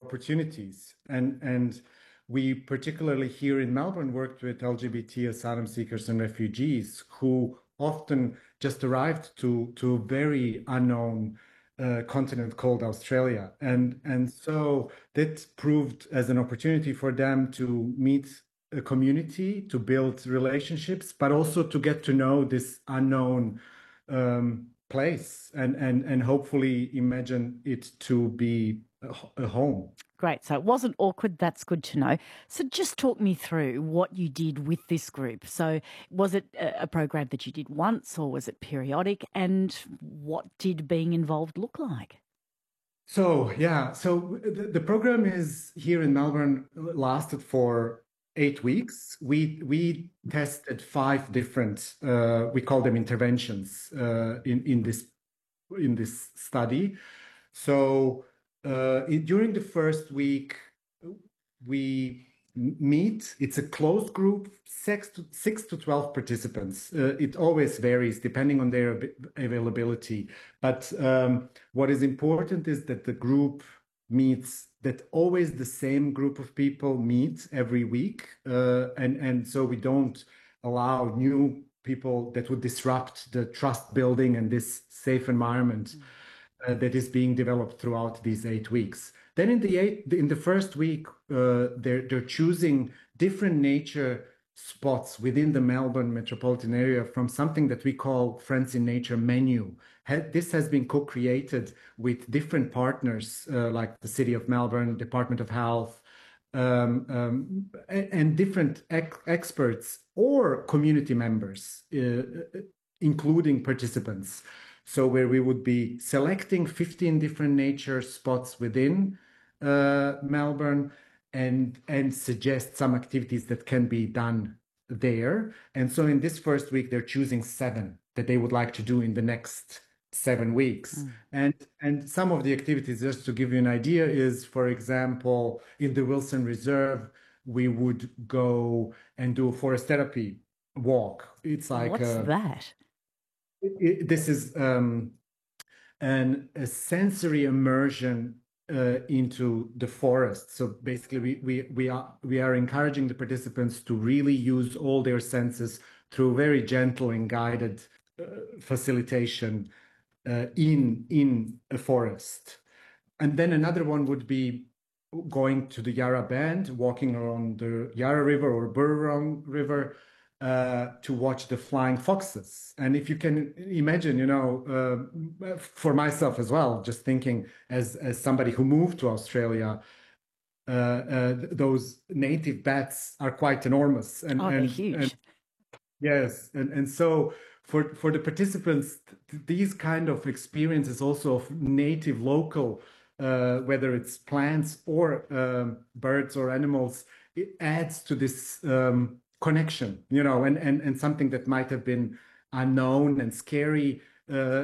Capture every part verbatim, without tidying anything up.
opportunities. And, and we particularly here in Melbourne worked with L G B T asylum seekers and refugees who often just arrived to, to a very unknown uh, continent called Australia. And, and so that proved as an opportunity for them to meet a community, to build relationships, but also to get to know this unknown um, place and, and, and hopefully imagine it to be a, a home. Great. So it wasn't awkward. That's good to know. So just talk me through what you did with this group. So was it a, a program that you did once or was it periodic? And what did being involved look like? So, yeah, so the, the program is here in Melbourne, lasted for eight weeks. We we tested five different, uh, we call them interventions uh, in, in this in this study. So uh, it, during the first week, we meet. It's a closed group, six to, six to twelve participants. Uh, it always varies depending on their availability. But um, what is important is that the group meets, that always the same group of people meet every week. Uh, and, and so we don't allow new people that would disrupt the trust building and this safe environment uh, that is being developed throughout these eight weeks. Then in the eight, in the first week, uh, they're they're choosing different nature spots within the Melbourne metropolitan area from something that we call Friends in Nature menu. This has been co-created with different partners uh, like the City of Melbourne, Department of Health, um, um, and, and different ex experts or community members, uh, including participants. So where we would be selecting fifteen different nature spots within uh, Melbourne and, and suggest some activities that can be done there. And so in this first week, they're choosing seven that they would like to do in the next seven weeks. Mm. And, and some of the activities, just to give you an idea, is, for example, in the Wilson Reserve, we would go and do a forest therapy walk. It's like— What's a, that? It, it, this is um, an, a sensory immersion uh, into the forest. So basically, we, we, we, are, we are encouraging the participants to really use all their senses through very gentle and guided uh, facilitation uh, in, in a forest. And then another one would be going to the Yarra Bend, walking around the Yarra River or Burrong River, Uh, to watch the flying foxes. And if you can imagine, you know, uh, for myself as well, just thinking as, as somebody who moved to Australia, uh, uh, those native bats are quite enormous. And, oh, and, they're huge. And, yes. And, and so for, for the participants, th these kind of experiences also of native local, uh, whether it's plants or um, birds or animals, it adds to this um, connection, you know, and, and, and something that might have been unknown and scary uh,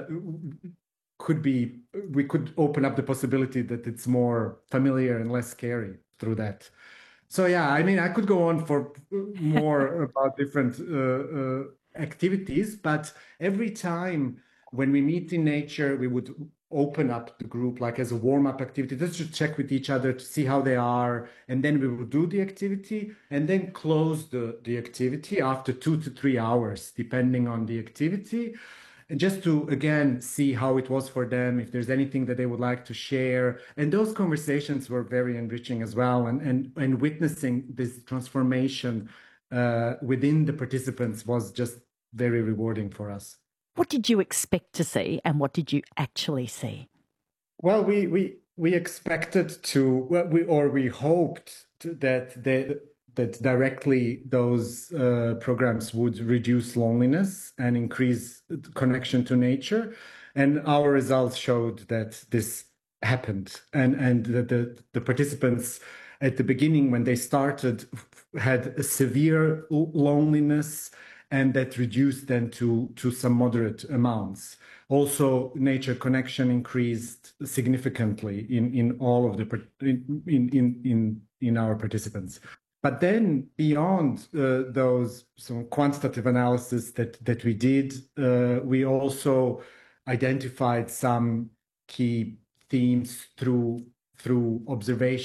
could be, we could open up the possibility that it's more familiar and less scary through that. So, yeah, I mean, I could go on for more about different uh, uh, activities, but every time when we meet in nature, we would open up the group like as a warm-up activity, just to check with each other to see how they are. And then we will do the activity and then close the, the activity after two to three hours, depending on the activity. And just to, again, see how it was for them, if there's anything that they would like to share. And those conversations were very enriching as well. And, and, and witnessing this transformation uh, within the participants was just very rewarding for us. What did you expect to see and what did you actually see? Well, we we we expected to, well, we or we hoped to, that they, that directly those uh, programs would reduce loneliness and increase connection to nature, and our results showed that this happened, and and that the the participants at the beginning when they started had a severe loneliness, and that reduced then to, to some moderate amounts. Also, nature connection increased significantly in, in all of the, in, in, in, in our participants. But then beyond uh, those some quantitative analysis that, that we did, uh, we also identified some key themes through, through observation